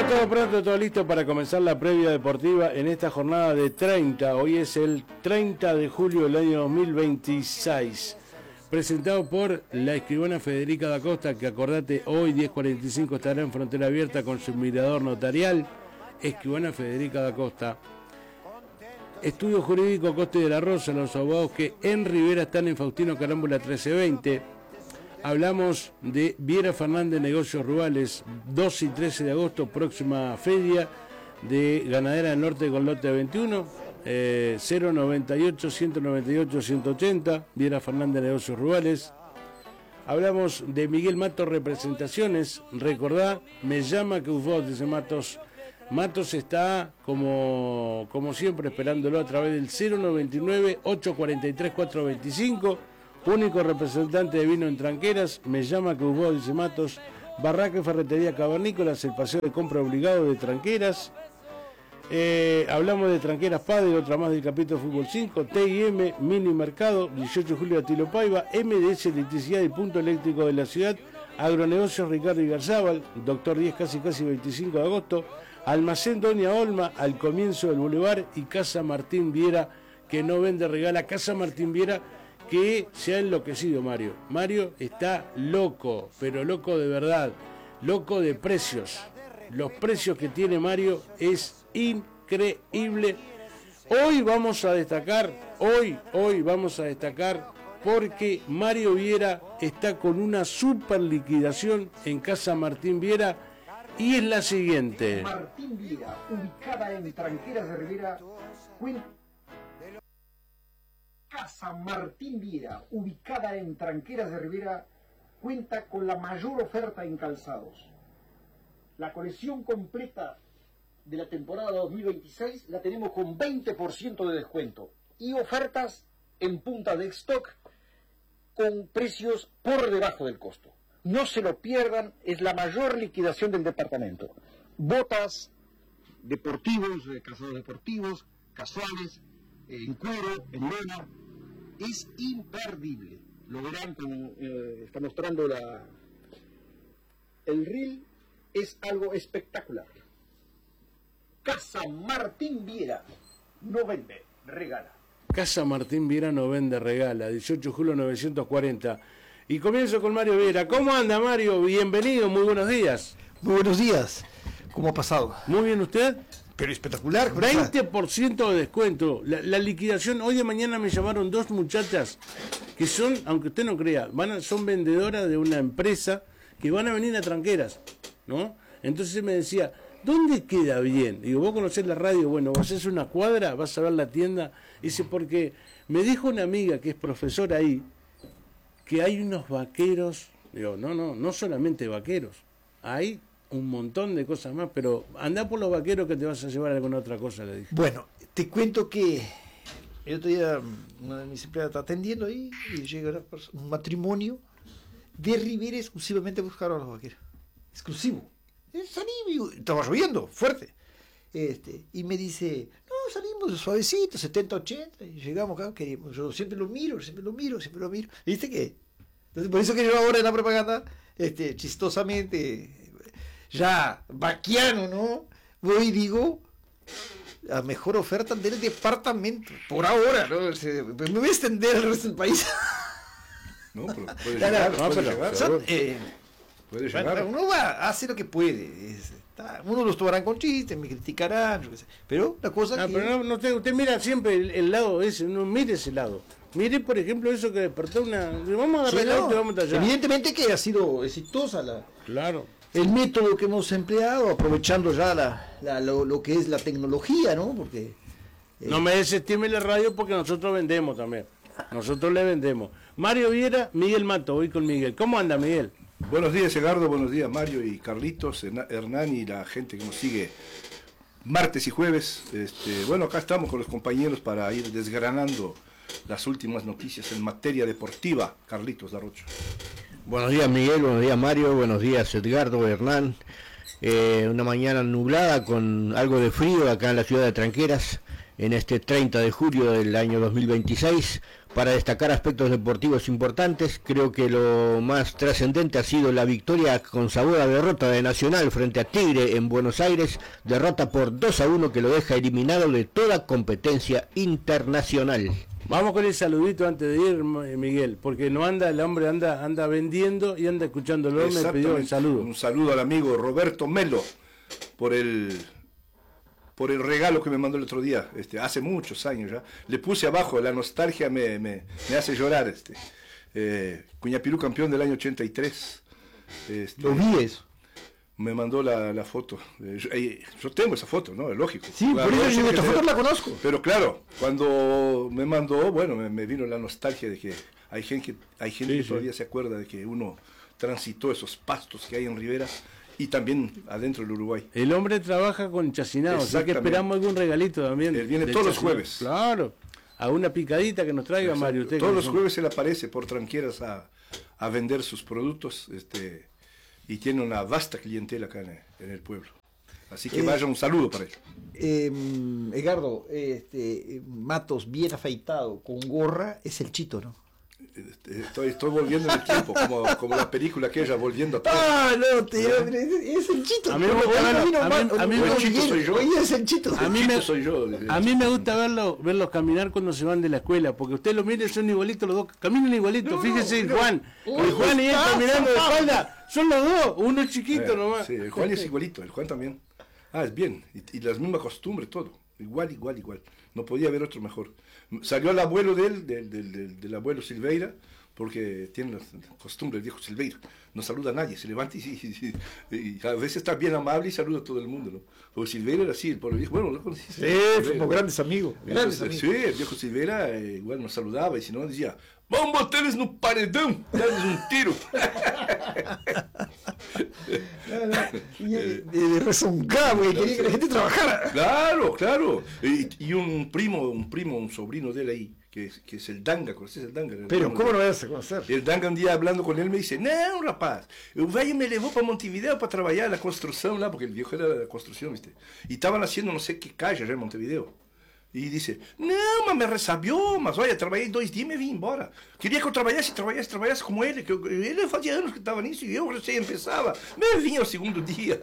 todo pronto, todo listo para comenzar la previa deportiva en esta jornada de 30. Hoy es el 30 de julio del año 2026. Presentado por la escribana Federica da Costa, que acordate, hoy 10:45 estará en Frontera Abierta con su mirador notarial. Escribana Federica da Costa. Estudio Jurídico Coste de la Rosa, los abogados que en Rivera están en Faustino Carámbula 1320. Hablamos de Viera Fernández Negocios Rurales, 12 y 13 de agosto, próxima feria de Ganadera del Norte con lote 21, 098 198 180, Viera Fernández Negocios Rurales. Hablamos de Miguel Matos Representaciones, recordá, me llama que vos, dice Matos. Matos está como siempre esperándolo a través del 099 843 425. Único representante de vino en Tranqueras, me llama que vos, dice Matos. Barraca y Ferretería Cavernícolas, el paseo de compra obligado de Tranqueras. Hablamos de Tranqueras Padre, otra más del capítulo Fútbol 5. TIM, Mini Mercado, 18 de julio Atilo Paiva. MDS Electricidad y Punto Eléctrico de la Ciudad. Agronegocios Ricardo Igarzábal, Doctor 10 casi 25 de agosto. Almacén Doña Olma, al comienzo del Boulevard. Y Casa Martín Viera, que no vende, regala. Casa Martín Viera, que se ha enloquecido Mario. Mario está loco, pero loco de verdad, loco de precios. Los precios que tiene Mario es increíble. Hoy vamos a destacar, porque Mario Viera está con una super liquidación en Casa Martín Viera y es la siguiente. Martín Viera, ubicada en Tranqueras de Rivera, Casa Martín Viera, ubicada en Tranqueras de Rivera, cuenta con la mayor oferta en calzados. La colección completa de la temporada 2026 la tenemos con 20% de descuento y ofertas en punta de stock con precios por debajo del costo. No se lo pierdan, es la mayor liquidación del departamento. Botas deportivos, calzados deportivos, casuales, en cuero, en lona. Es imperdible. Lo verán como está mostrando el reel. Es algo espectacular. Casa Martín Viera no vende, regala. Casa Martín Viera no vende, regala. 18 de julio 940. Y comienzo con Mario Viera. ¿Cómo anda, Mario? Bienvenido, muy buenos días. Muy buenos días. ¿Cómo ha pasado? Muy bien, ¿usted? Pero espectacular. 20% de descuento. La liquidación, hoy de mañana me llamaron dos muchachas que son, aunque usted no crea, son vendedoras de una empresa que van a venir a Tranqueras, ¿no? Entonces me decía, ¿dónde queda bien? Digo, vos conocés la radio, bueno, vos haces una cuadra, vas a ver la tienda. Dice, porque me dijo una amiga que es profesora ahí, que hay unos vaqueros. Digo, no solamente vaqueros, hay un montón de cosas más, pero anda por los vaqueros que te vas a llevar alguna otra cosa, le dije. Bueno, te cuento que el otro día una de mis empleadas está atendiendo ahí y llega un matrimonio de Rivera exclusivamente a buscar a los vaqueros. Exclusivo. Salí, estaba lloviendo fuerte. Y me dice, no, salimos de suavecito, 70, 80, y llegamos acá, yo siempre lo miro. ¿Viste qué? Entonces, por eso que yo ahora en la propaganda, chistosamente, ya vaquiano, ¿no? Voy y digo, la mejor oferta del departamento, por ahora, ¿no? Me voy a extender al resto del país. No, pero puede llegar, puede llegar. Uno va a hacer lo que puede. Uno los tomarán con chistes, me criticarán, yo qué sé. Pero la cosa que... Pero usted mira siempre el lado ese, no mire ese lado. Mire, por ejemplo, eso que despertó una... Vamos a agarrar el auto y vamos allá. Evidentemente que ha sido exitosa Claro. El método que hemos empleado, aprovechando ya lo que es la tecnología, ¿no? Porque... No me desestime la radio porque nosotros vendemos también. Nosotros le vendemos. Mario Viera, Miguel Mato, voy con Miguel. ¿Cómo anda, Miguel? Buenos días, Edgardo, buenos días, Mario y Carlitos, Hernán y la gente que nos sigue martes y jueves. Bueno, acá estamos con los compañeros para ir desgranando las últimas noticias en materia deportiva. Carlitos Darrocho. Buenos días, Miguel, buenos días, Mario, buenos días, Edgardo, Hernán. Una mañana nublada con algo de frío acá en la ciudad de Tranqueras. en este 30 de julio del año 2026 para destacar aspectos deportivos importantes. Creo que lo más trascendente ha sido la victoria con sabor a derrota de Nacional frente a Tigre en Buenos Aires, derrota por 2-1 que lo deja eliminado de toda competencia internacional. Vamos con el saludito antes de ir, Miguel, porque no anda, el hombre anda vendiendo y anda escuchándolo, me pidió el saludo. Un saludo al amigo Roberto Melo por el regalo que me mandó el otro día, hace muchos años ya. Le puse abajo, la nostalgia me hace llorar. Cuñapirú campeón del año 83. Lo vi eso. Me mandó la foto. Yo tengo esa foto, ¿no? Es lógico. Sí, por eso yo esta foto la conozco. Pero claro, cuando me mandó, bueno, me vino la nostalgia de que hay gente que todavía se acuerda de que uno transitó esos pastos que hay en Rivera y también adentro del Uruguay. El hombre trabaja con Chacinado, o sea que esperamos algún regalito también. Él viene todos los jueves. Claro, a una picadita que nos traiga. Exacto. Mario. Usted todos los jueves él aparece por Tranqueras a vender sus productos, y tiene una vasta clientela acá en el pueblo. Así que vaya un saludo para él. Edgardo, Matos bien afeitado, con gorra, es el Chito, ¿no? Estoy volviendo en el tiempo, como la película aquella, volviendo atrás. No, tío, es el Chito. A mí me soy yo. Hoy es el Chito. A mí me gusta verlos caminar cuando se van de la escuela, porque usted lo mire, son igualitos los dos, caminan igualitos. Fíjese, Juan. El Juan y él caminando de espalda, son los dos, uno es chiquito nomás. Sí, el Juan es igualito, el Juan también. Es bien, y las mismas costumbres, todo. Igual. No podía haber otro mejor. Salió el abuelo del abuelo Silveira, porque tiene la costumbre, el viejo Silveira. No saluda a nadie, se levanta y a veces está bien amable y saluda a todo el mundo, ¿no? Porque Silveira era así, el pobre viejo. Bueno, ¿lo conociste? Sí, fuimos grandes amigos. Sí, el viejo Silveira igual nos saludaba y si no decía, vamos a botarles no paredón, darles un tiro. De rezoncado, güey, quería que la gente trabajara. Claro. Y un sobrino de él ahí, que es el Danga, ¿conoces el Danga? Pero, ¿cómo lo vas a conocer? El Danga un día hablando con él me dice, no, rapaz, el valle me llevó para Montevideo para trabajar la construcción, ¿no? Porque el viejo era de la construcción, ¿viste? Y estaban haciendo no sé qué calle allá en Montevideo. Y dice, no, mas me resabió, mas olha, trabalhei 2 dias e me vim embora. Queria que eu trabalhasse como ele, que ele fazia anos que estava nisso e eu recém empezava. Me vim ao segundo dia.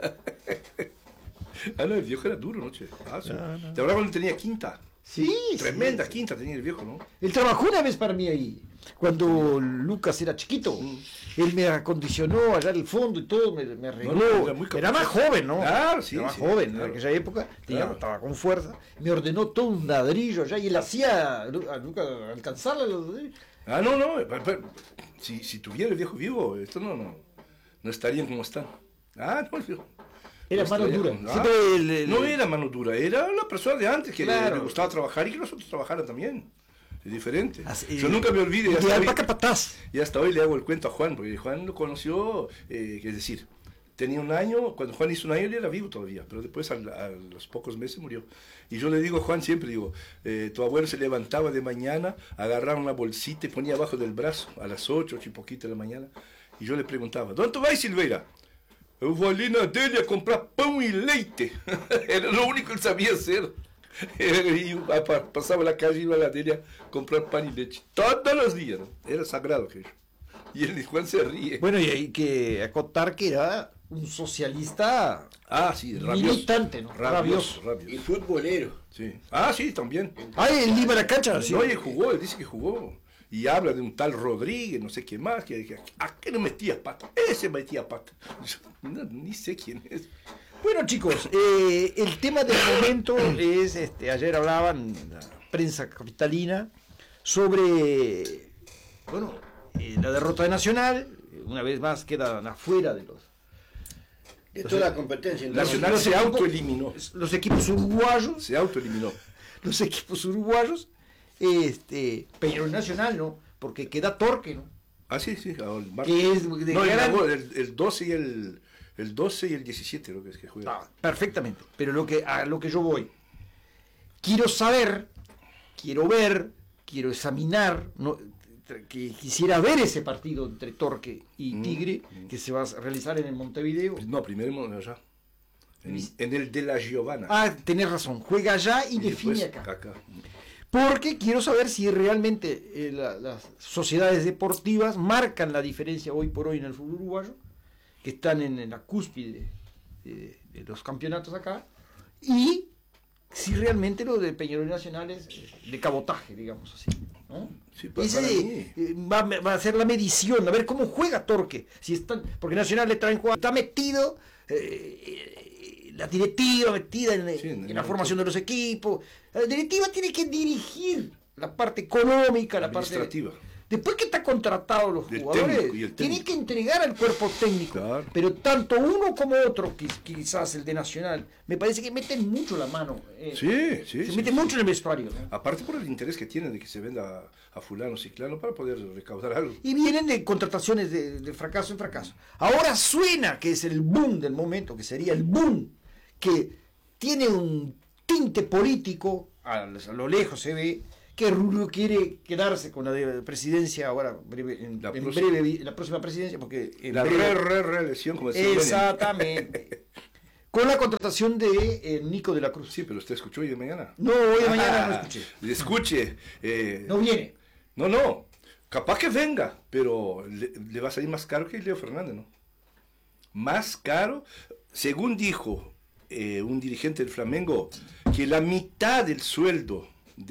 No, el viejo era duro, ¿no? Che? ¿Te acuerdas cuando tenía quinta? Sí. Tremenda quinta tenía el viejo, ¿no? Él trabajó una vez para mí ahí, cuando Lucas era chiquito. Él me acondicionó allá en el fondo y todo, me arregló. Era más joven, ¿no? Claro, sí. Era más joven, claro. En aquella época, digamos, estaba con fuerza. Me ordenó todo un ladrillo allá y él hacía a Lucas alcanzarle los ladrillos. No. Si tuviera el viejo vivo, esto no estarían como están. No, el viejo. Era mano dura. No era mano dura, era la persona de antes que le gustaba trabajar y que nosotros trabajaran también. Es diferente. Yo nunca me olvide. Y hasta hoy le hago el cuento a Juan, porque Juan lo conoció, es decir, tenía un año, cuando Juan hizo un año él era vivo todavía, pero después a los pocos meses murió. Y yo le digo a Juan, siempre digo, tu abuelo se levantaba de mañana, agarraba una bolsita y ponía abajo del brazo a las 8 y poquito de la mañana, y yo le preguntaba, ¿dónde vas, Silveira? Eu vou ali na dele a comprar pão e leite. Era lo único que él sabía hacer. Y pasaba la calle y iba a la dele a comprar pan y leche. Todos los días, ¿no? Era sagrado aquello. Y el Juan se ríe. Bueno, y hay que acotar que era un socialista sí, rabioso. militante, ¿no? Rabioso. Y futbolero. Sí. Sí, también. Él iba a la cancha. Sí. No, él jugó, él dice que jugó. Y habla de un tal Rodríguez, no sé qué más, ¿a qué no metía pata? Ese metía pata. Yo, ni sé quién es. Bueno, chicos, el tema del momento es, ayer hablaban en la prensa capitalina sobre, la derrota de Nacional, una vez más quedan afuera de toda la competencia. Nacional se autoeliminó. Los equipos uruguayos. Se autoeliminó. Los equipos uruguayos. Pero el Nacional no, porque queda Torque, ¿no? Sí. Que es el 12 y el 12 y el 17 lo que es que juega. Perfectamente, pero a lo que yo voy, quiero saber, quiero ver, quiero examinar, que quisiera ver ese partido entre Torque y Tigre, que se va a realizar en el Montevideo. No, primero allá. En el de la Giovanna. Ah, tenés razón, juega allá y define después acá. Porque quiero saber si realmente las sociedades deportivas marcan la diferencia hoy por hoy en el fútbol uruguayo, que están en la cúspide de los campeonatos acá, y si realmente lo de Peñarol Nacional es de cabotaje, digamos así, ¿no? Sí, va a ser la medición, a ver cómo juega Torque, si están, porque Nacional le traen jugadores, está metido, la directiva metida en la formación de los equipos, la directiva tiene que dirigir la parte económica, la parte administrativa. Después que está contratado los jugadores, tienen que entregar al cuerpo técnico. Claro. Pero tanto uno como otro, quizás el de Nacional, me parece que meten mucho la mano. Se mete mucho en el vestuario, ¿no? Aparte por el interés que tienen de que se venda a fulano, ciclano, para poder recaudar algo. Y vienen de contrataciones de fracaso en fracaso. Ahora suena que es el boom del momento, que sería el boom, que tiene un tinte político, a lo lejos se ve, que Rubio quiere quedarse con la presidencia ahora, la próxima presidencia, porque la reelección, como decía. Exactamente. Con la contratación de Nico de la Cruz. Sí, pero usted escuchó hoy de mañana. No, hoy de mañana no escuché. Escuche. No viene. No. Capaz que venga, pero le va a salir más caro que Leo Fernández, ¿no? Más caro, según dijo un dirigente del Flamengo, que la mitad del sueldo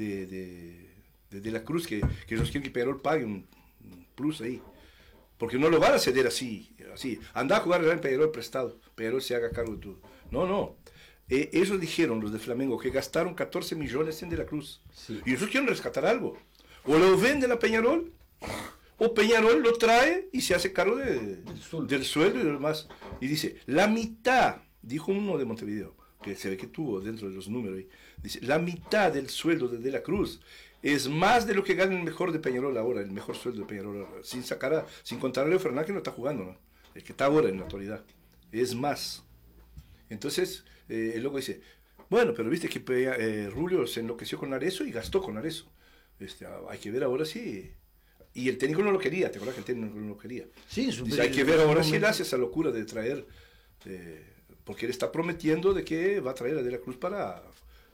de la Cruz, que ellos quieren que Peñarol pague un plus ahí, porque no lo van a ceder así. Anda a jugar en Peñarol prestado, Peñarol se haga cargo de todo. No. Ellos dijeron, los de Flamengo, que gastaron 14 millones en De la Cruz. Sí. Y ellos quieren rescatar algo. O lo venden a Peñarol, o Peñarol lo trae y se hace cargo del sueldo y lo demás. Y dice, la mitad, dijo uno de Montevideo, que se ve que tuvo dentro de los números ahí, dice, la mitad del sueldo de la Cruz es más de lo que gana el mejor de Peñarol ahora, el mejor sueldo de Peñarol ahora, sin contar a Leo Fernández, que no está jugando, ¿no? El que está ahora en la actualidad, es más. Entonces, el loco dice, bueno, pero viste que Rubio se enloqueció con Arezzo y gastó con Arezzo. Hay que ver ahora si... Y el técnico no lo quería, ¿te acuerdas que el técnico no lo quería? Sí, dice, hay que ver ahora si él hace esa locura de traer... porque él está prometiendo de que va a traer a De la Cruz para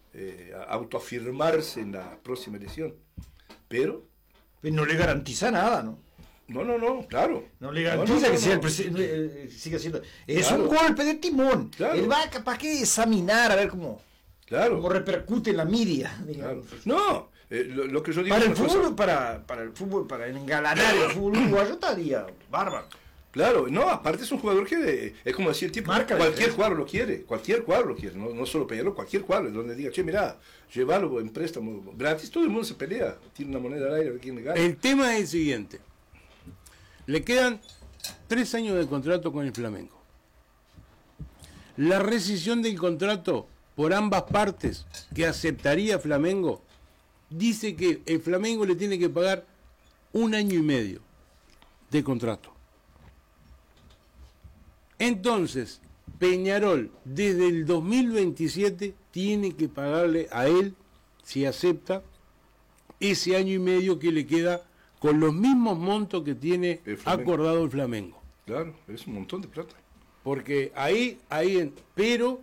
autoafirmarse en la próxima elección. Pero no le garantiza nada, ¿no? No, claro. No le garantiza que sea el presidente, siga siendo. Es claro. Un golpe de timón. Claro. Él va capaz que examinar a ver cómo repercute en la media. Claro. No, lo que yo digo. Para el fútbol, para engalanar el fútbol uruguayo estaría bárbaro. Claro, no, aparte es un jugador que es como decir el tipo, cualquier cuadro lo quiere, no solo Peñarol, cualquier cuadro, donde diga, che, mirá, llévalo en préstamo gratis, todo el mundo se pelea, tiene una moneda al aire, a ver quién le gana. El tema es el siguiente, le quedan 3 años de contrato con el Flamengo. La rescisión del contrato por ambas partes que aceptaría Flamengo, dice que el Flamengo le tiene que pagar 1 año y medio de contrato. Entonces, Peñarol, desde el 2027, tiene que pagarle a él, si acepta, ese año y medio que le queda con los mismos montos que tiene acordado el Flamengo. Claro, es un montón de plata. Porque pero,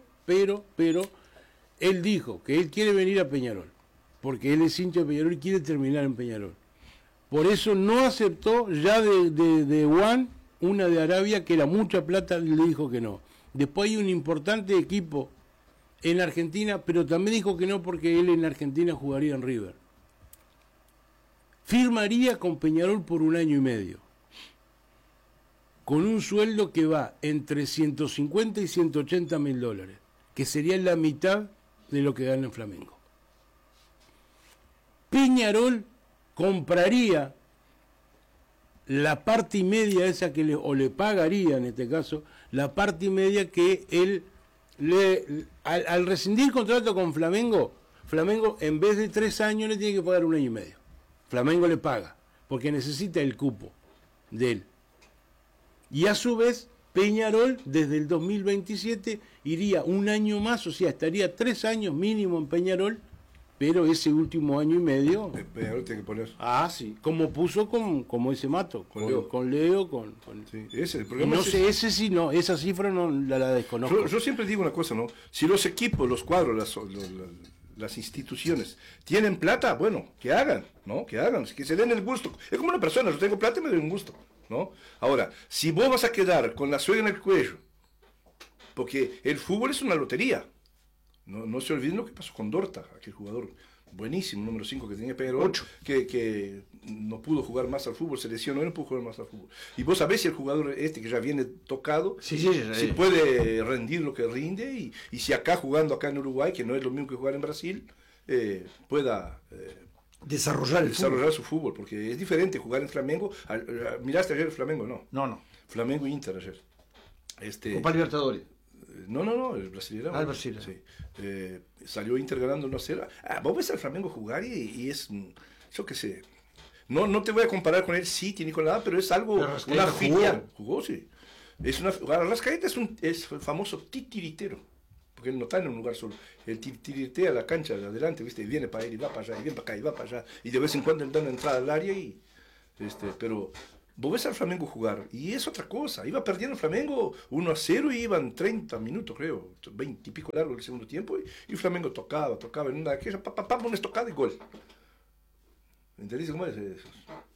él dijo que él quiere venir a Peñarol, porque él es hincha de Peñarol y quiere terminar en Peñarol. Por eso no aceptó ya de One, una de Arabia, que era mucha plata, le dijo que no. Después hay un importante equipo en Argentina, pero también dijo que no porque él en Argentina jugaría en River. Firmaría con Peñarol por 1 año y medio, con un sueldo que va entre 150 y 180 mil dólares, que sería la mitad de lo que gana en Flamengo. Peñarol compraría la parte y media esa que le pagaría, en este caso, la parte y media que él, al rescindir contrato con Flamengo en vez de 3 años le tiene que pagar 1 año y medio. Flamengo le paga, porque necesita el cupo de él. Y a su vez, Peñarol, desde el 2027, iría 1 año más, o sea, estaría 3 años mínimo en Peñarol, pero ese último año y medio... Peñarol tiene que poner. Ah, sí, como puso como ese Mato, con Leo, con... Sí, ese, el problema no es sé, ese sí no, esa cifra no la desconozco. Yo siempre digo una cosa, ¿no? Si los equipos, los cuadros, las instituciones tienen plata, bueno, que hagan, ¿no? Que hagan, que se den el gusto. Es como una persona, yo tengo plata y me doy un gusto, ¿no? Ahora, si vos vas a quedar con la soga en el cuello, porque el fútbol es una lotería, no se olviden lo que pasó con Dorta, aquel jugador buenísimo, número 5 que tenía Peñarol, que no pudo jugar más al fútbol, se lesionó y no pudo jugar más al fútbol. Y vos sabés si el jugador que ya viene tocado, si puede rendir lo que rinde, y si acá jugando acá en Uruguay, que no es lo mismo que jugar en Brasil, pueda desarrollar su fútbol, porque es diferente jugar en Flamengo. ¿Miraste ayer el Flamengo? No. Flamengo e Inter ayer. Copa Libertadores. No, el brasileño. El Brasil. Sí. Salió Inter ganando 1-0. Vos ves al Flamengo jugar y es, yo qué sé, no te voy a comparar con el City ni con nada, pero es algo, una filial. Jugó, sí. Arrascaeta es el famoso titiritero, porque él no está en un lugar solo. Él titiritea la cancha de adelante, ¿viste? Y viene para él y va para allá, y viene para acá y va para allá. Y de vez en cuando él da una entrada al área pero... Vos ves al Flamengo jugar, y es otra cosa. Iba perdiendo el Flamengo 1-0 y iban 30 minutos, creo, 20 y pico largo el segundo tiempo, y el Flamengo tocaba, en una de aquellas, una estocada y gol. ¿Entendés cómo es eso?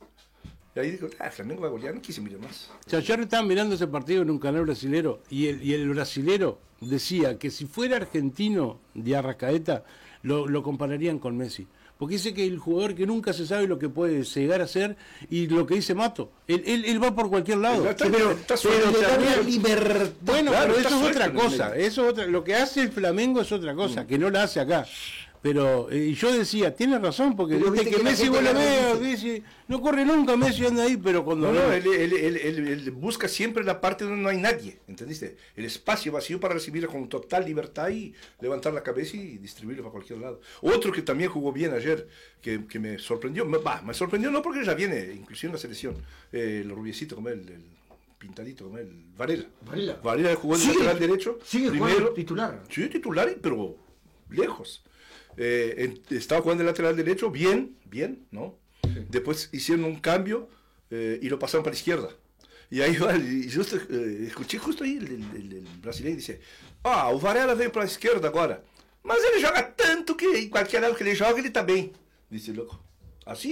Y ahí digo, el Flamengo va a golear, no quise mirar más. O sea, yo estaba mirando ese partido en un canal brasilero, y el brasilero decía que si fuera argentino de Arrascaeta, lo compararían con Messi. Porque dice que el jugador que nunca se sabe lo que puede llegar a ser, y lo que dice Mato, él va por cualquier lado. Pero le da la libertad. Bueno, claro, pero eso es otra cosa. Lo que hace el Flamengo es otra cosa, que no la hace acá. Pero yo decía, tiene razón, porque viste que Messi, vos lo ves, Messi, no corre nunca, Messi anda ahí, pero cuando... Él busca siempre la parte donde no hay nadie, ¿entendiste? El espacio vacío para recibirlo con total libertad y levantar la cabeza y distribuirlo para cualquier lado. Otro que también jugó bien ayer, que me sorprendió, me sorprendió no porque ya viene, inclusive en la selección, el rubiecito como el pintadito como el Varela jugó en lateral derecho. Sigue jugando titular. Sí, titular, pero lejos. Estaba jugando el lateral derecho, bien, ¿no? Sí. Después hicieron un cambio y lo pasaron para la izquierda. Y ahí va, y yo escuché justo aí el brasileño dice: o Varela veio para a esquerda agora, mas ele joga tanto que em qualquer lado que ele joga, ele está bem. Dice loco. Así.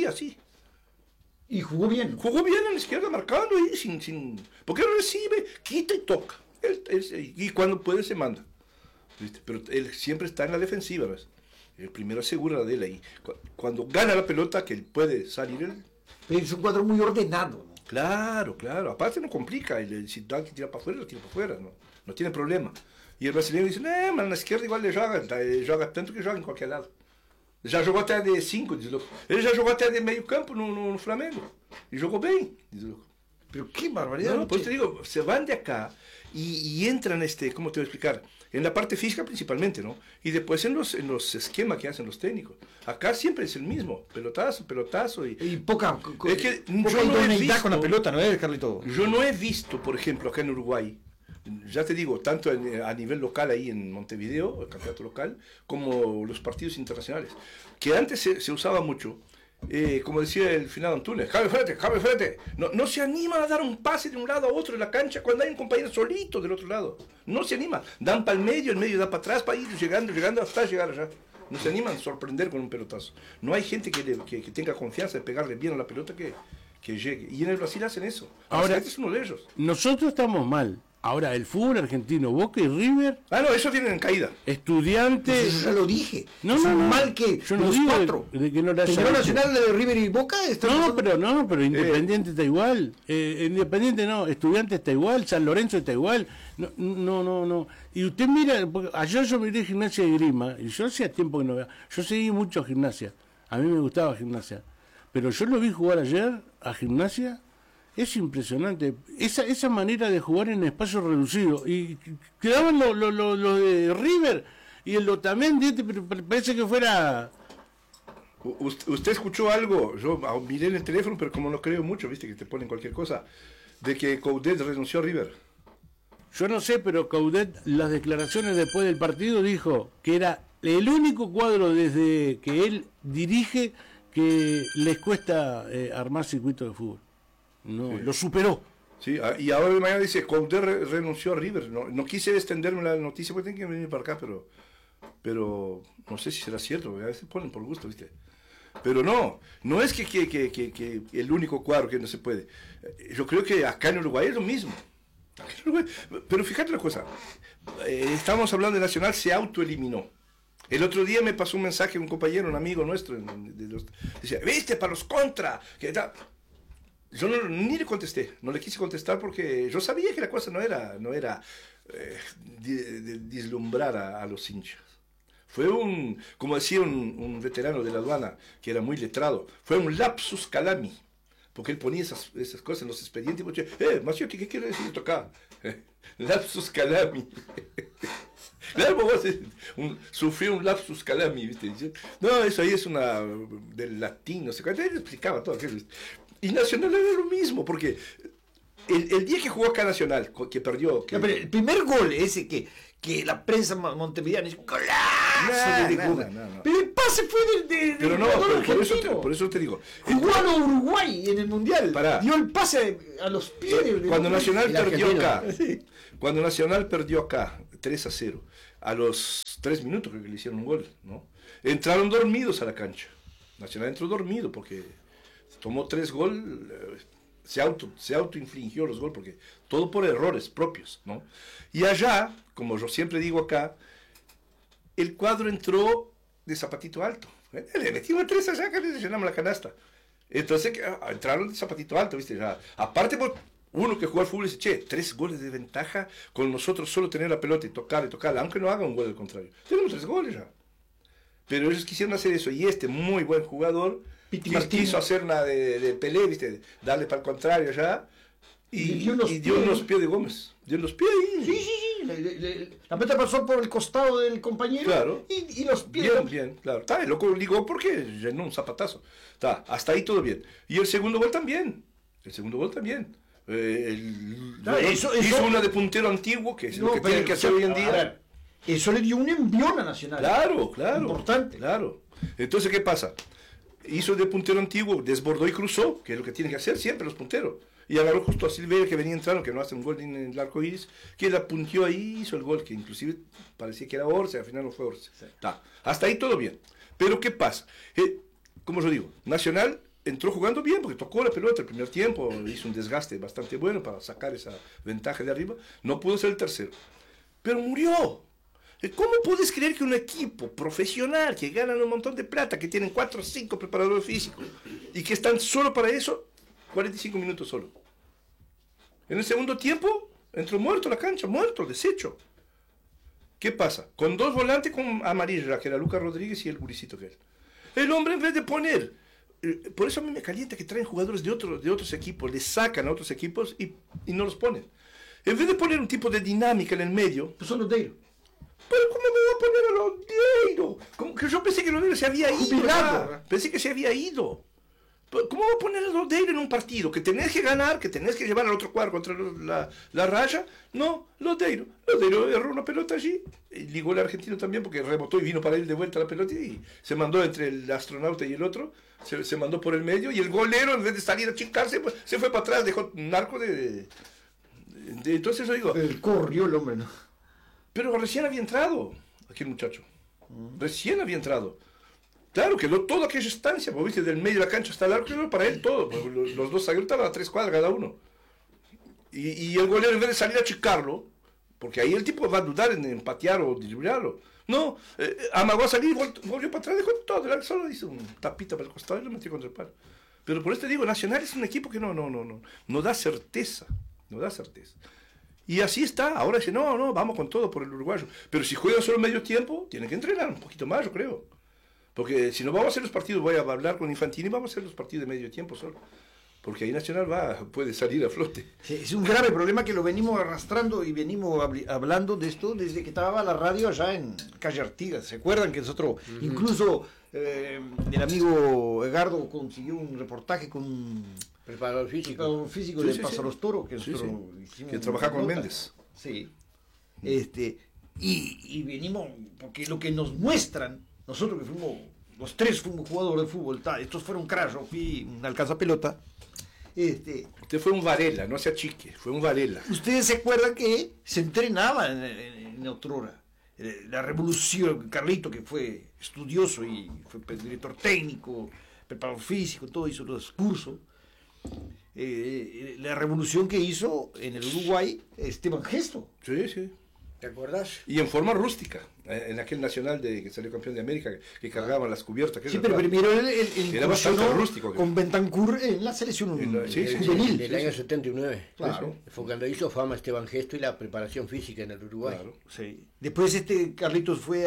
Y jugó bien. Jugó bien en la izquierda, marcando ahí, sin porque él recibe, quita y toca. Y cuando puede se manda. ¿Viste? Pero él siempre está en la defensiva, ¿ves? El primero asegura la de él ahí. Cuando gana la pelota, que él puede salir él. Es un cuadro muy ordenado, ¿no? Claro. Aparte no complica. Si da que tira para afuera, lo tira para afuera. No tiene problema. Y el brasileño dice, mas en la izquierda igual le joga tanto que joga en cualquier lado. Já jogou até de 5, diz louco. Ele já jogou até de meio campo no Flamengo. E jogou bem, diz louco. Pero qué barbaridad. No, pues te digo, se van de acá y entran, ¿cómo te voy a explicar? En la parte física principalmente, ¿no? Y después en los esquemas que hacen los técnicos. Acá siempre es el mismo, pelotazo y poca es que poca idoneidad con la pelota, ¿no es, Carlito? Yo no he visto, por ejemplo, acá en Uruguay, ya te digo, tanto a nivel local ahí en Montevideo, el campeonato local, como los partidos internacionales, que antes se usaba mucho. Como decía el finado Antunes, Javi frente, no se animan a dar un pase de un lado a otro de la cancha cuando hay un compañero solito del otro lado, no se animan, dan para el medio da para atrás para ir llegando hasta llegar allá, no se animan a sorprender con un pelotazo, no hay gente que tenga confianza de pegarle bien a la pelota que llegue, y en el Brasil hacen eso. Ahora, este es uno de ellos. Nosotros estamos mal. Ahora, el fútbol argentino, Boca y River... no, eso viene en caída. Estudiantes... Pues eso ya lo dije. No, mal que yo no los digo cuatro. De que no la Peñarol Nacional de River y Boca... pero Independiente está igual. Independiente no, Estudiantes está igual, San Lorenzo está igual. No. Y usted mira, ayer yo miré Gimnasia y Grima, y yo hacía tiempo que no veía. Yo seguí mucho a Gimnasia. A mí me gustaba Gimnasia. Pero yo lo vi jugar ayer a Gimnasia... Es impresionante, esa manera de jugar en espacio reducido. Y quedaban los de River y el Otamendi, pero parece que fuera... ¿Usted escuchó algo? Yo miré en el teléfono, pero como no creo mucho, viste que te ponen cualquier cosa, de que Coudet renunció a River. Yo no sé, pero Coudet, las declaraciones después del partido dijo que era el único cuadro desde que él dirige que les cuesta armar circuitos de fútbol. No, Sí. lo superó. Sí, y ahora de mañana dice, Coudet renunció a River. No quise extenderme la noticia porque tengo que venir para acá, pero no sé si será cierto, a veces ponen por gusto, ¿viste? Pero no es que el único cuadro que no se puede. Yo creo que acá en Uruguay es lo mismo. Pero fíjate la cosa, estábamos hablando de Nacional, se autoeliminó. El otro día me pasó un mensaje un compañero, un amigo nuestro, decía, ¿viste? Para los contra. Yo ni le contesté, no le quise contestar porque yo sabía que la cosa no era deslumbrar a los hinchas. Fue como decía un veterano de la aduana, que era muy letrado, fue un lapsus calami, porque él ponía esas cosas en los expedientes y decía, Maciotti, ¿qué quiere decir esto acá? Lapsus calami. Claro, vos sufrió un lapsus calami, ¿viste? No, eso ahí es del latín, no sé cuánto, él explicaba todo aquello, ¿viste? Y Nacional era lo mismo, porque el día que jugó acá Nacional, que perdió... No, pero el primer gol ese que la prensa montevideana dice, ¡golazo! No. Pero el pase fue del Pero no, jugador por argentino. eso te digo. Jugó a lo Uruguay en el Mundial. Pará. Dio el pase a los pies. Cuando Nacional perdió acá, Sí. cuando Nacional perdió acá, 3-0, a los 3 minutos creo que le hicieron un gol, ¿no? Entraron dormidos a la cancha. Nacional entró dormido porque tomó 3 goles, se autoinfligió los goles, porque todo por errores propios, ¿no? Y allá, como yo siempre digo acá, el cuadro entró de zapatito alto. Le metimos 3 allá, que le llenamos la canasta. Entonces entraron de zapatito alto, ¿viste? Ya, aparte, uno que juega al fútbol dice, 3 goles de ventaja con nosotros solo tener la pelota y tocarla, aunque no haga un gol al contrario. Tenemos 3 goles ya. Pero ellos quisieron hacer eso, y muy buen jugador, quiso hacer una de Pelé, ¿viste? Darle para el contrario ya, y dio unos pies de Gómez. Dio unos pies ahí. Sí. La pelota pasó por el costado del compañero, claro. y los pies. Bien, claro. Está, el loco ligó porque llenó un zapatazo. Está, hasta ahí todo bien. Y el segundo gol también. Hizo una de puntero antiguo, que es lo que tienen que hacer hoy en día. Ver, eso le dio un envión a Nacional. Claro. Importante. Claro. Entonces, ¿qué pasa? Hizo de puntero antiguo, desbordó y cruzó, que es lo que tienen que hacer siempre los punteros. Y agarró justo a Silveira, que venía entrando, que no hace un gol en el arco iris, que la punteó ahí, hizo el gol, que inclusive parecía que era Orce, al final no fue Orce. Sí. Hasta ahí todo bien. Pero ¿qué pasa? Como yo digo, Nacional entró jugando bien, porque tocó la pelota el primer tiempo, hizo un desgaste bastante bueno para sacar esa ventaja de arriba, no pudo ser el tercero. Pero murió. ¿Cómo puedes creer que un equipo profesional, que ganan un montón de plata, que tienen 4 o 5 preparadores físicos, y que están solo para eso, 45 minutos solo? En el segundo tiempo, entró muerto a la cancha, deshecho. ¿Qué pasa? Con 2 volantes con amarilla, que era Lucas Rodríguez y el guricito que él. El hombre, en vez de poner... por eso a mí me calienta que traen jugadores de otros equipos, les sacan a otros equipos y no los ponen. En vez de poner un tipo de dinámica en el medio... Pues son los de ellos. ¿Pero cómo me voy a poner a Lodeiro? Como que yo pensé que Lodeiro se había ido. Pensé que se había ido. ¿Cómo voy a poner a Lodeiro en un partido? Que tenés que ganar, que tenés que llevar al otro cuadro contra la raya. No, Lodeiro erró una pelota allí. Y ligó el argentino también porque rebotó y vino para él de vuelta la pelota y se mandó entre el astronauta y el otro. Se mandó por el medio y el golero, en vez de salir a chicarse, pues, se fue para atrás, dejó un arco entonces yo digo... Corrió el hombre, ¿no? Pero recién había entrado aquel muchacho. Recién había entrado. Claro que toda aquella estancia, porque viste, del medio de la cancha hasta el arco, para él todo. Los 2 zagueros estaban a 3 cuadras cada uno. Y el golero, en vez de salir a chicarlo, porque ahí el tipo va a dudar en patear o driblarlo. No, amagó a salir, volvió para atrás, dejó todo. Solo hizo un tapita para el costado y lo metió contra el palo. Pero por esto digo, Nacional es un equipo que no da certeza. No da certeza. Y así está, ahora dice, no, vamos con todo por el uruguayo. Pero si juegan solo medio tiempo, tienen que entrenar un poquito más, yo creo. Porque si no vamos a hacer los partidos, voy a hablar con Infantini, vamos a hacer los partidos de medio tiempo solo. Porque ahí Nacional puede salir a flote. Sí, es un grave problema que lo venimos arrastrando y venimos hablando de esto desde que estaba la radio allá en Calle Artigas. ¿Se acuerdan que nosotros, incluso el amigo Egardo consiguió un reportaje con... Preparador físico de Paso a los Toros, que que trabaja con Méndez. Sí. y venimos, porque lo que nos muestran, nosotros que fuimos, los tres fuimos jugadores de fútbol, estos fueron cracks, yo fui un alcanzapelota. Usted fue un Varela, no se achique, fue un Varela. Ustedes se acuerdan que se entrenaba en otrora. La revolución, Carlito, que fue estudioso y fue director técnico, preparador físico, todo hizo los cursos. La revolución que hizo en el Uruguay Esteban Gesto. Sí, sí. ¿Te acordás? Y en forma rústica, en aquel nacional que salió campeón de América, que cargaban las cubiertas. Sí, pero primero él era bastante rústico. Con Bentancur en la selección juvenil. Del año 79. Claro. Fue cuando hizo fama Esteban Gesto y la preparación física en el Uruguay. Claro. Sí. Después Carlitos fue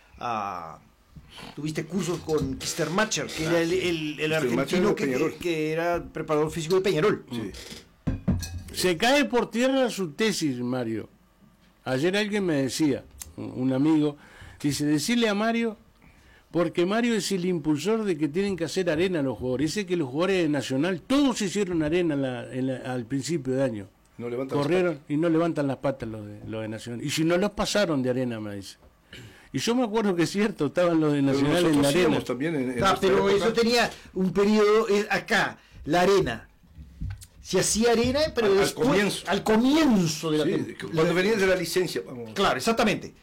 tuviste cursos con Kistermacher, que era el argentino que era preparador físico de Peñarol. Sí. Se cae por tierra su tesis, Mario. Ayer alguien me decía, un amigo, dice, decirle a Mario, porque Mario es el impulsor de que tienen que hacer arena los jugadores. Dice que los jugadores de Nacional, todos hicieron arena al principio de año. No levantan corrieron y no levantan las patas los de Nacional. Y si no los pasaron de arena, me dice. Y yo me acuerdo que es cierto, estaban los de Nacional en la arena. También pero eso tenía un periodo acá, la arena. Se hacía arena, pero después, al comienzo de la temporada. Cuando venías de la licencia. Vamos. Claro, exactamente.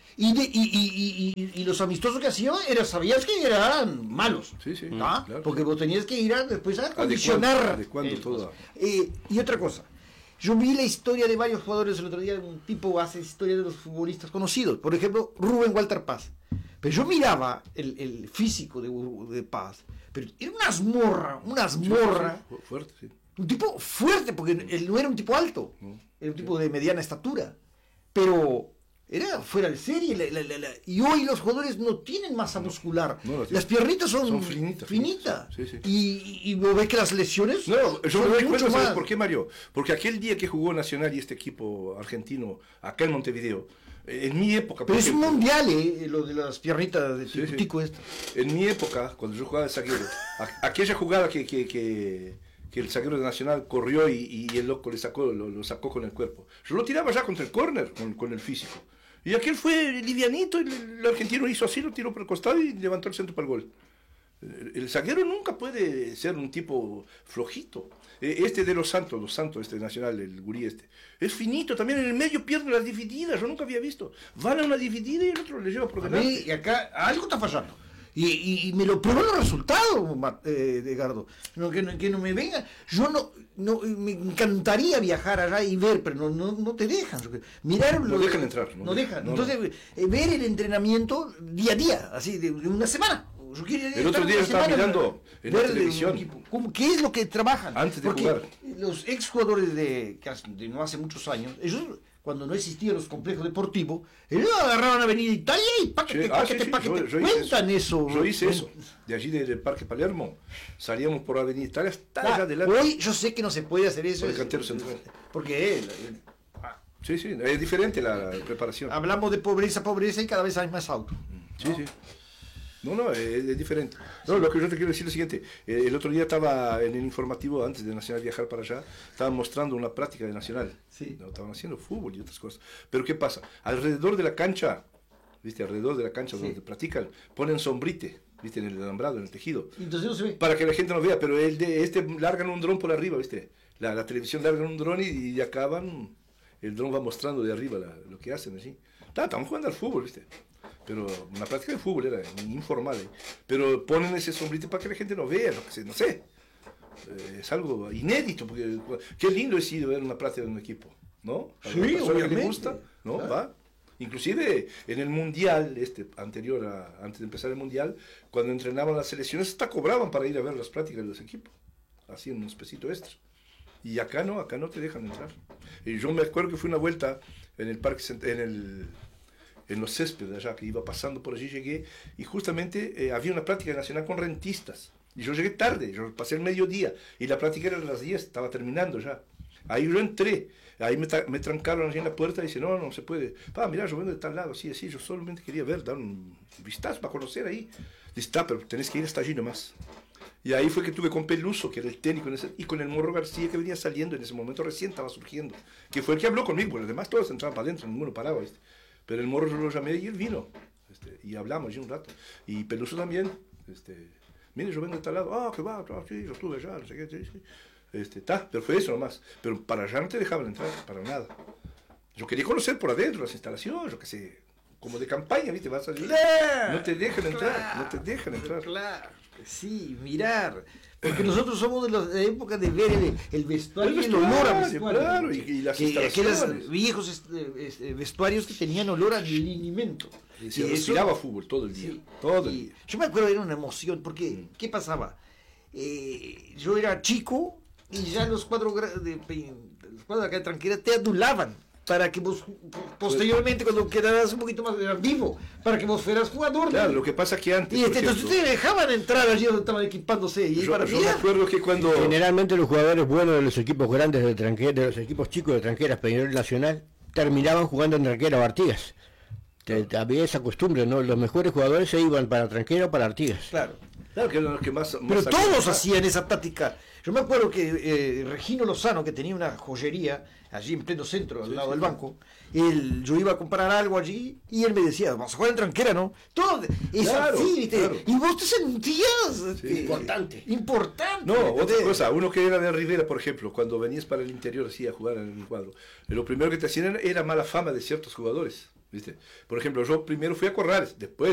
Y los amistosos que hacían, sabías que eran malos. Sí, sí, claro. Porque vos tenías que ir después a condicionar. Adecuando todo. Y otra cosa. Yo vi la historia de varios jugadores el otro día, un tipo hace historia de los futbolistas conocidos. Por ejemplo, Rubén Walter Paz. Pero yo miraba el físico de Paz. Pero era una zmorra. Fuerte, sí. Un tipo fuerte, porque él no era un tipo alto, era un tipo de mediana estatura, pero era fuera de serie. Y hoy los jugadores no tienen masa muscular, las piernitas son finitas. Sí. Y vos ves que las lesiones yo me doy cuenta, ¿sabes por qué, Mario? Porque aquel día que jugó Nacional y este equipo argentino acá en Montevideo, en mi época... Pero es un mundial, lo de las piernitas de tico esta. En mi época, cuando yo jugaba de zaguero, aquella jugada que el zaguero de Nacional corrió y el loco lo sacó con el cuerpo. Yo lo tiraba ya contra el córner con el físico. Y aquel fue livianito, el argentino hizo así, lo tiró por el costado y levantó el centro para el gol. El zaguero nunca puede ser un tipo flojito. Este de los Santos, este Nacional, el gurí es finito, también en el medio pierde las divididas, yo nunca había visto. Van a una dividida y el otro le lleva por delante. Y acá algo está fallando. Y me lo prueban los resultados, Edgardo. Que no me venga. Yo me encantaría viajar allá y ver, pero no te dejan. Mirar no dejan entrar. No dejan. Entonces, ver el entrenamiento día a día, así, de una semana. El otro día estaba mirando en la televisión. ¿Qué es lo que trabajan? Antes de jugar. Los exjugadores de no hace muchos años, ellos, cuando no existían los complejos deportivos, ellos agarraban Avenida Italia y paquete. Cuentan eso. Yo hice eso. De allí del Parque Palermo, salíamos por Avenida Italia hasta allá adelante. Hoy yo sé que no se puede hacer eso. Por el cantero central. Porque sí, es diferente la preparación. Hablamos de pobreza y cada vez hay más auto. Sí. No, es diferente. No, lo que yo te quiero decir es lo siguiente. El otro día estaba en el informativo, antes de Nacional viajar para allá, estaban mostrando una práctica de Nacional. Sí. No, estaban haciendo fútbol y otras cosas. Pero ¿qué pasa? Alrededor de la cancha, ¿viste? Alrededor de la cancha donde practican, ponen sombrite, ¿viste? En el alambrado, en el tejido. Entonces no se ve. Para que la gente no vea, pero largan un dron por arriba, ¿viste? La televisión largan un dron y acaban, el dron va mostrando de arriba lo que hacen así. Estaban jugando al fútbol, ¿viste? Pero una práctica de fútbol era informal. Pero ponen ese sombrito para que la gente no vea, no sé. Es algo inédito, porque qué lindo es ir a ver una práctica de un equipo, ¿no? A sí, una persona obviamente. que le gusta, ¿no? Claro. Va. Inclusive en el mundial, anterior antes de empezar el mundial, cuando entrenaban las selecciones, hasta cobraban para ir a ver las prácticas de los equipos. Hacían un espesito extra. Y acá no te dejan entrar. Y yo me acuerdo que fue una vuelta en el parque, en los céspedes allá, que iba pasando por allí, llegué, y justamente había una práctica nacional con rentistas. Y yo llegué tarde, yo pasé el mediodía, y la práctica era a las 10, estaba terminando ya. Ahí yo entré, ahí me trancaron allí en la puerta y dice, no se puede. Mira, yo vengo de tal lado, así, yo solamente quería dar un vistazo para conocer ahí. Dice, pero tenés que ir hasta allí nomás. Y ahí fue que tuve con Peluso, que era el técnico, y con el Morro García, que venía saliendo en ese momento, recién estaba surgiendo, que fue el que habló conmigo, porque los demás todos entraban para adentro, ninguno paraba, ¿viste? Pero el Morro lo llamé y él vino. Y hablamos allí un rato. Y Peluso también. Mire, yo vengo de tal lado. Ah, que va, sí, yo estuve allá, no sé qué. Sí. Pero fue eso nomás. Pero para allá no te dejaban entrar, para nada. Yo quería conocer por adentro las instalaciones, yo qué sé, como de campaña, ¿viste? Vas allí. No te dejan entrar, no te dejan entrar. Claro, sí, mirar. Porque nosotros somos de la época de ver el vestuario, el olor a vestuario. Claro, y las instalaciones. Aquellos viejos vestuarios que tenían olor a linimento. Y se respiraba fútbol todo el día. Sí, todo el día. Yo me acuerdo, era una emoción, porque ¿qué pasaba? Yo era chico y ya los cuadros de acá de Tranquera te adulaban para que vos posteriormente, cuando quedaras un poquito más vivo, para que vos fueras jugador. Claro, lo que pasa es que antes. Y entonces te dejaban entrar allí donde estaban equipándose. Y yo me acuerdo que cuando. Generalmente los jugadores buenos de los equipos grandes de Tranquera, de los equipos chicos de Tranqueras, Peñarol Nacional, terminaban jugando en Tranquera o Artigas. Había esa costumbre, ¿no? Los mejores jugadores se iban para Tranquera o para Artigas. Claro. Claro, que eran los que más. Pero todos hacían esa táctica. Yo me acuerdo que Regino Lozano, que tenía una joyería allí en pleno centro, al lado del banco, yo iba a comprar algo allí y él me decía, vamos a jugar en Tranquera, ¿no? Todo eso, claro, así, claro. Y vos te sentías Importante. Importante. No, otra cosa, uno que era de Rivera, por ejemplo, cuando venías para el interior así a jugar en el cuadro, lo primero que te hacían era mala fama de ciertos jugadores, ¿viste? Por ejemplo, yo primero fui a Corrales, después